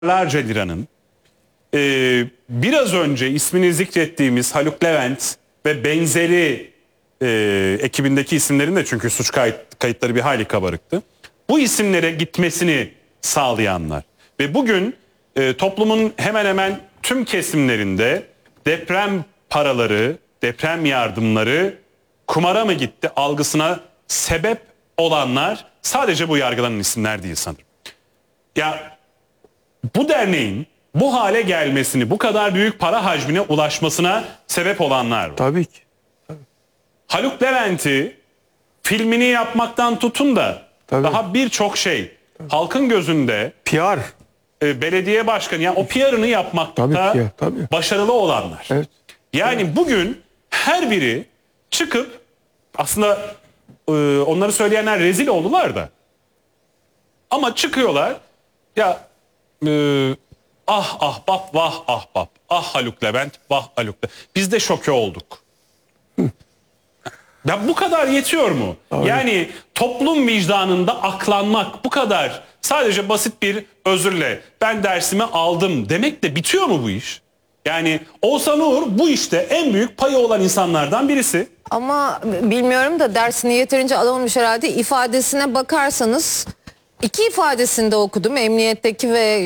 milyarlarca liranın biraz önce ismini zikrettiğimiz Haluk Levent ve benzeri ekibindeki isimlerin de çünkü suç kayıtları bir hayli kabarıktı. Bu isimlere gitmesini sağlayanlar ve bugün toplumun hemen hemen tüm kesimlerinde deprem paraları, deprem yardımları kumara mı gitti algısına sebep olanlar sadece bu yargılanan isimler değil sanırım. Ya bu derneğin bu hale gelmesini, bu kadar büyük para hacmine ulaşmasına sebep olanlar var. Tabii ki. Haluk Levent'i filmini yapmaktan tutun da Tabii. daha birçok şey halkın gözünde PR. Belediye başkanı, yani o PR'ını yapmakta tabii. başarılı olanlar. Evet. Yani bugün her biri çıkıp aslında onları söyleyenler rezil oldular da ama çıkıyorlar ya ah ahbap vah ahbap, ah Haluk Levent vah Haluk Levent. Biz de şoke olduk. Ya bu kadar yetiyor mu? Abi. Yani toplum vicdanında aklanmak bu kadar sadece basit bir özürle ben dersimi aldım demek de bitiyor mu bu iş? Yani Oğuzhan Uğur bu işte en büyük payı olan insanlardan birisi. Ama bilmiyorum da dersini yeterince alamamış herhalde. İfadesine bakarsanız iki ifadesini de okudum. Emniyetteki ve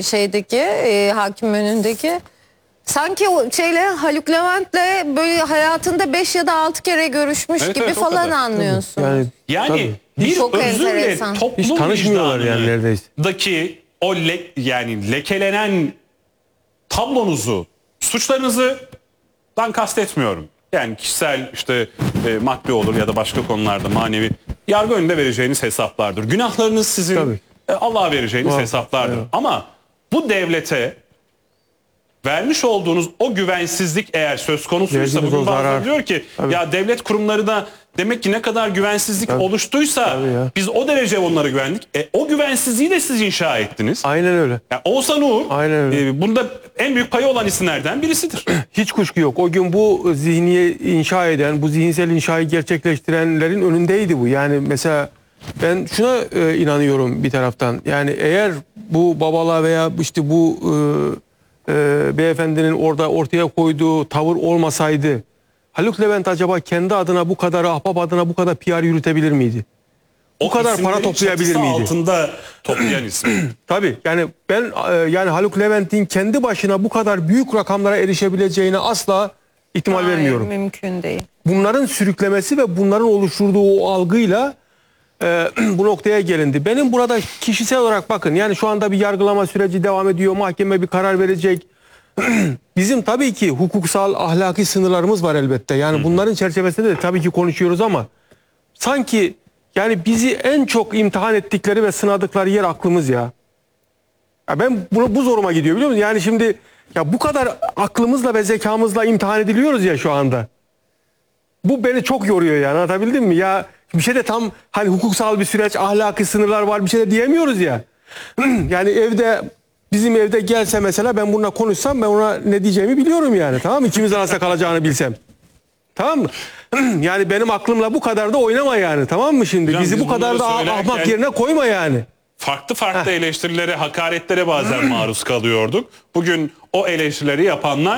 hakim önündeki. Sanki o Haluk Levent'le böyle hayatında 5 ya da 6 kere görüşmüş Evet, gibi evet, o falan kadar. anlıyorsunuz. Yani bir Çok özürle enteresan. Hiç toplum tanışmıyorlar yani neredeyse. vicdanındaki o yani lekelenen tablonuzu, suçlarınızı ben kastetmiyorum. Yani kişisel işte maddi olur ya da başka konularda manevi yargı önünde vereceğiniz hesaplardır. Günahlarınız sizin Allah'a vereceğiniz hesaplardır. Evet. Ama bu devlete vermiş olduğunuz o güvensizlik eğer söz konusuysa, bugün bazıları diyor ki ya devlet kurumları da demek ki ne kadar güvensizlik oluştuysa biz o derece onlara güvendik. O güvensizliği de siz inşa ettiniz. Aynen öyle. Yani Oğuzhan Uğur bunda en büyük payı olan isimlerden birisidir. Hiç kuşku yok. O gün bu zihniyi inşa eden, bu zihinsel inşayı gerçekleştirenlerin önündeydi bu. Yani mesela ben şuna inanıyorum bir taraftan. Yani eğer bu babalar veya işte bu beyefendinin orada ortaya koyduğu tavır olmasaydı Haluk Levent acaba kendi adına bu kadar, ahbap adına bu kadar PR yürütebilir miydi? Bu kadar para toplayabilir miydi? Altında toplayan isim. Tabii yani ben yani Haluk Levent'in kendi başına bu kadar büyük rakamlara erişebileceğine asla ihtimal vermiyorum. Mümkün değil. Bunların sürüklemesi ve bunların oluşturduğu o algıyla bu noktaya gelindi. Benim burada kişisel olarak bakın yani şu anda bir yargılama süreci devam ediyor. Mahkeme bir karar verecek. Bizim tabii ki hukuksal, ahlaki sınırlarımız var elbette. Yani bunların çerçevesinde de tabii ki konuşuyoruz ama sanki yani bizi en çok imtihan ettikleri ve sınadıkları yer aklımız ya. Ya ben bu zoruma gidiyor biliyor musun? Yani şimdi ya bu kadar aklımızla ve zekamızla imtihan ediliyoruz ya şu anda. Bu beni çok yoruyor yani, anlatabildim mi? Ya bir şey de tam hani hukuksal bir süreç, ahlaki sınırlar var, bir şey de diyemiyoruz ya. Yani bizim evde gelse mesela ben bununla konuşsam ben ona ne diyeceğimi biliyorum yani, tamam mı? İkimiz arasında kalacağını bilsem. Tamam mı? Yani benim aklımla bu kadar da oynama yani, tamam mı şimdi? Hocam, bizi bu kadar da ahmak yerine koyma yani. Farklı eleştirilere, hakaretlere bazen maruz kalıyorduk. Bugün o eleştirileri yapanlar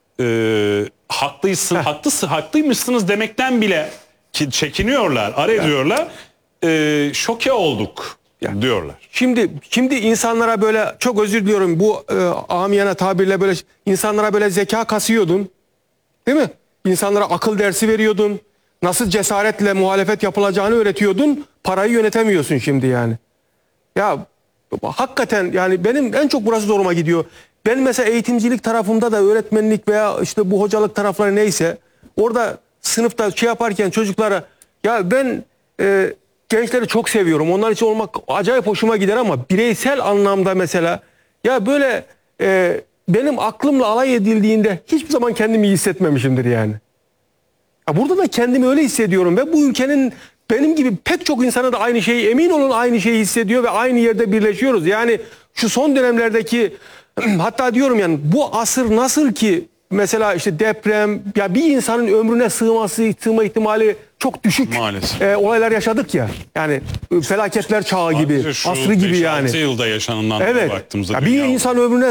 haklıymışsınız demekten bile çekiniyorlar, ediyorlar. Şoke olduk diyorlar. Şimdi insanlara böyle, çok özür diliyorum bu amiyane tabirle, böyle insanlara böyle zeka kasıyordun. Değil mi? İnsanlara akıl dersi veriyordun. Nasıl cesaretle muhalefet yapılacağını öğretiyordun. Parayı yönetemiyorsun şimdi yani. Ya hakikaten yani benim en çok burası zoruma gidiyor. Ben mesela eğitimcilik tarafında da, öğretmenlik veya işte bu hocalık tarafları neyse, orada sınıfta yaparken çocuklara ya ben gençleri çok seviyorum. Onlar için olmak acayip hoşuma gider ama bireysel anlamda mesela ya böyle benim aklımla alay edildiğinde hiçbir zaman kendimi iyi hissetmemişimdir yani. Ya burada da kendimi öyle hissediyorum ve bu ülkenin benim gibi pek çok insana da aynı şeyi, emin olun aynı şeyi hissediyor ve aynı yerde birleşiyoruz. Yani şu son dönemlerdeki hatta diyorum yani bu asır nasıl ki mesela işte deprem, ya bir insanın ömrüne sığma ihtimali çok düşük Maalesef. olaylar yaşadık ya. Yani felaketler çağı gibi, Sadece şu asrı gibi 5-6 yani. yılda yaşananlara Evet. baktığımızda Ya bir dünya insan ömrüne